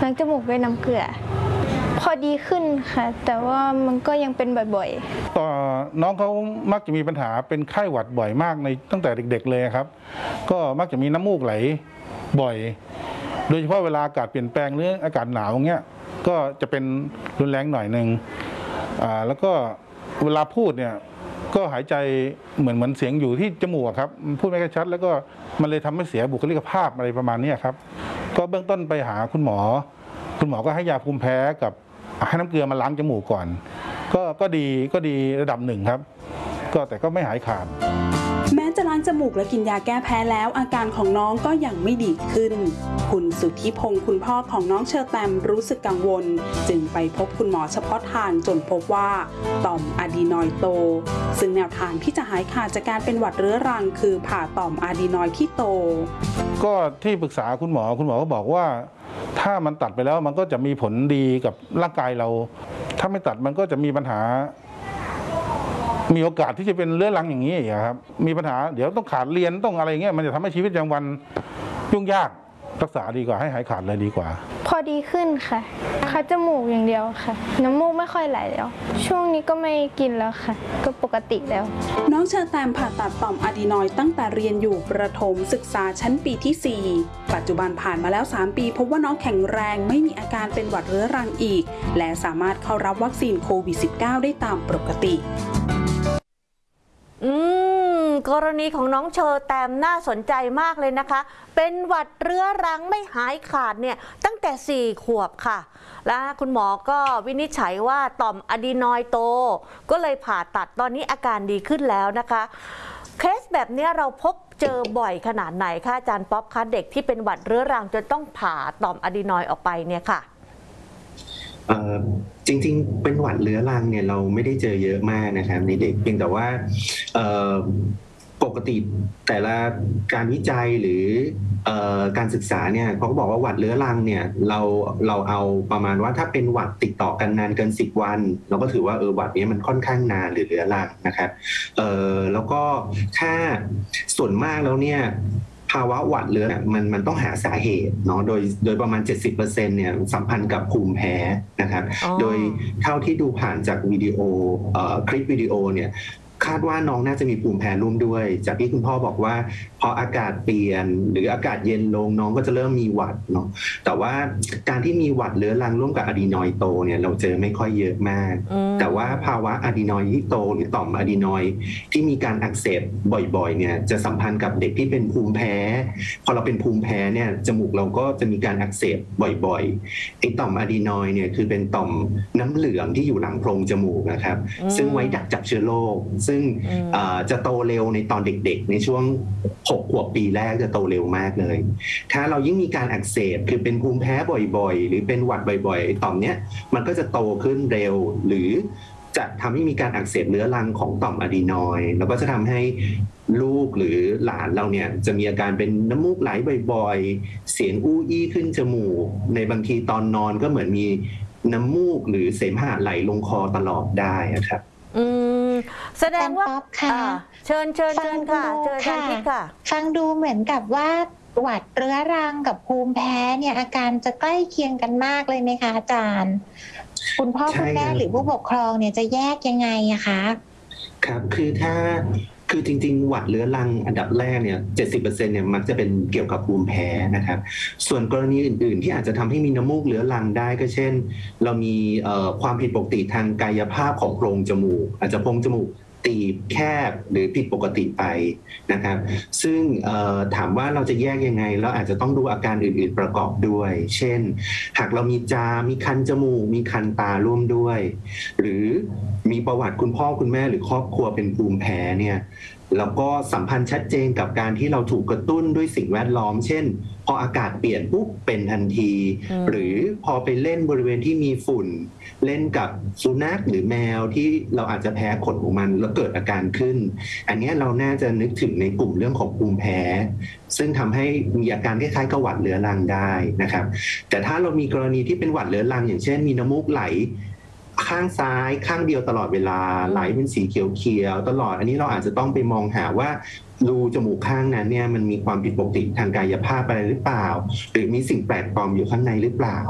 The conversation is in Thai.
ล้างจมูกด้วยน้ำเกลือพอดีขึ้นค่ะแต่ว่ามันก็ยังเป็นบ่อยๆน้องเขามักจะมีปัญหาเป็นไข้หวัดบ่อยมากในตั้งแต่เด็กๆเลยครับก็มักจะมีน้ำมูกไหลบ่อยโดยเฉพาะเวลาอากาศเปลี่ยนแปลงหรืออากาศหนาวอย่างเงี้ยก็จะเป็นรุนแรงหน่อยนึงแล้วก็เวลาพูดเนี่ยก็หายใจเหมือนเสียงอยู่ที่จมูกครับพูดไม่ค่อยชัดแล้วก็มันเลยทำให้เสียบุคลิกภาพอะไรประมาณนี้ครับก็เบื้องต้นไปหาคุณหมอก็ให้ยาภูมิแพ้กับให้น้ำเกลือมาล้างจมูกก่อนก็ดีระดับหนึ่งครับแต่ก็ไม่หายขาดแม้จะล้างจมูกและกินยาแก้แพ้แล้วอาการของน้องก็ยังไม่ดีขึ้นคุณสุทธิพงศ์คุณพ่อของน้องเชอแตมรู้สึกกังวลจึงไปพบคุณหมอเฉพาะทางจนพบว่าต่อมอะดีนอยด์โตซึ่งแนวทางที่จะหายขาดจากการเป็นหวัดเรื้อรังคือผ่าต่อมอะดีนอยด์ที่โตก็ที่ปรึกษาคุณหมอก็บอกว่าถ้ามันตัดไปแล้วมันก็จะมีผลดีกับร่างกายเราถ้าไม่ตัดมันก็จะมีปัญหามีโอกาสที่จะเป็นเรื้อรังอย่างนี้อีกครับมีปัญหาเดี๋ยวต้องขาดเรียนต้องอะไรเงี้ยมันจะทำให้ชีวิตประจำวันยุ่งยากรักษาดีกว่าให้หายขาดเลยดีกว่าพอดีขึ้นค่ะคัดจมูกอย่างเดียวค่ะน้ำมูกไม่ค่อยไหลแล้วช่วงนี้ก็ไม่กินแล้วค่ะก็ปกติแล้วน้องเชอแตมผ่าตัดต่อมอะดีนอยด์ตั้งแต่เรียนอยู่ประถมศึกษาชั้นปีที่4ปัจจุบันผ่านมาแล้ว3ปีพบว่าน้องแข็งแรงไม่มีอาการเป็นหวัดเรื้อรังอีกและสามารถเข้ารับวัคซีนโควิด -19 ได้ตามปกติกรณีของน้องเชอแตมน่าสนใจมากเลยนะคะเป็นหวัดเรื้อรังไม่หายขาดเนี่ยตั้งแต่4 ขวบค่ะและคุณหมอก็วินิจฉัยว่าต่อมอะดีนอยด์โตก็เลยผ่าตัดตอนนี้อาการดีขึ้นแล้วนะคะเคสแบบนี้เราพบเจอบ่อยขนาดไหนคะอาจารย์ป๊อปคะเด็กที่เป็นหวัดเรื้อรังจนต้องผ่าต่อมอะดีนอยด์ออกไปเนี่ยค่ะจริงๆเป็นหวัดเรื้อรังเนี่ยเราไม่ได้เจอเยอะมากนะครับในเด็กเพียงแต่ว่าปกติแต่ละการวิจัยหรือการศึกษาเนี่ยเขาก็บอกว่าหวัดเรื้อรังเนี่ยเราเอาประมาณว่าถ้าเป็นหวัดติดต่อกันนานเกิน10 วันเราก็ถือว่าหวัดนี้มันค่อนข้างนานหรือเรื้อรังนะครับแล้วก็ถ้าส่วนมากแล้วเนี่ยภาวะหวัดเรื้อมันต้องหาสาเหตุเนาะโดยประมาณ 70% เนี่ยสัมพันธ์กับภูมิแพ้นะครับโดยเท่าที่ดูผ่านจากวิดีโอคลิปวิดีโอเนี่ยคาดว่าน้องน่าจะมีภูมิแพ้ร่วมด้วยจากที่คุณพ่อบอกว่าพออากาศเปลี่ยนหรืออากาศเย็นลงน้องก็จะเริ่มมีหวัดเนาะแต่ว่าการที่มีหวัดเรื้อรังร่วมกับอะดีนอยด์โตเนี่ยเราเจอไม่ค่อยเยอะมากแต่ว่าภาวะอะดีนอยด์ที่โตหรือต่อมอะดีนอยด์ที่มีการอักเสบบ่อยๆเนี่ยจะสัมพันธ์กับเด็กที่เป็นภูมิแพ้พอเราเป็นภูมิแพ้เนี่ยจมูกเราก็จะมีการอักเสบบ่อยๆไอ้ต่อมอะดีนอยด์เนี่ยคือเป็นต่อมน้ำเหลืองที่อยู่หลังโพรงจมูกนะครับซึ่งไว้ดักจับเชื้อโรคซึ่งจะโตเร็วในตอนเด็กๆในช่วง6 ขวบปีแรกจะโตเร็วมากเลยถ้าเรายิ่งมีการอักเสบคือเป็นภูมิแพ้บ่อยๆหรือเป็นหวัดบ่อยๆต่อมเนี้ยมันก็จะโตขึ้นเร็วหรือจะทำให้มีการอักเสบเรื้อรังของต่อมอะดีนอยด์แล้วก็จะทำให้ลูกหรือหลานเราเนี่ยจะมีอาการเป็นน้ำมูกไหลบ่อยๆเสียงอู้อี้ขึ้นจมูกในบางทีตอนนอนก็เหมือนมีน้ำมูกหรือเสมหะไหลลงคอตลอดได้ครับแสดงว่าเชิญค่ะเชิญค่ะฟังดูเหมือนกับว่าหวัดเรื้อรังกับภูมิแพ้เนี่ยอาการจะใกล้เคียงกันมากเลยไหมคะอาจารย์คุณพ่อคุณแม่หรือผู้ปกครองเนี่ยจะแยกยังไงอะคะครับคือจริงๆหวัดเรื้อรังอันดับแรกเนี่ย 70% เนี่ยมักจะเป็นเกี่ยวกับภูมิแพ้นะครับส่วนกรณีอื่นๆที่อาจจะทำให้มีน้ำมูกเรื้อรังได้ก็เช่นเรามีความผิดปกติทางกายภาพของโพรงจมูกอาจจะโพรงจมูกตีบแคบหรือผิดปกติไปนะครับซึ่งถามว่าเราจะแยกยังไงเราอาจจะต้องดูอาการอื่นๆประกอบด้วยเช่นหากเรามีมีคันจมูกมีคันตาร่วมด้วยหรือมีประวัติคุณพ่อคุณแม่หรือครอบครัวเป็นภูมิแพ้เนี่ยแล้วก็สัมพันธ์ชัดเจนกับการที่เราถูกกระตุ้นด้วยสิ่งแวดล้อมเช่นพออากาศเปลี่ยนปุ๊บเป็นทันทีหรือพอไปเล่นบริเวณที่มีฝุ่นเล่นกับสุนัขหรือแมวที่เราอาจจะแพ้ขนของมันแล้วเกิดอาการขึ้นอันนี้เราน่าจะนึกถึงในกลุ่มเรื่องของภูมิแพ้ซึ่งทำให้มีอาการคล้ายๆกับหวัดเรื้อรังได้นะครับแต่ถ้าเรามีกรณีที่เป็นหวัดเรื้อรังอย่างเช่นมีน้ำมูกไหลข้างซ้ายข้างเดียวตลอดเวลาไหลเป็นสีเขียวๆตลอดอันนี้เราอาจจะต้องไปมองหาว่ารูจมูกข้างนั้นเนี่ยมันมีความผิดปกติทางกายภาพอะไรหรือเปล่าหรือมีสิ่งแปลกปลอมอยู่ข้างในหรือเปล่า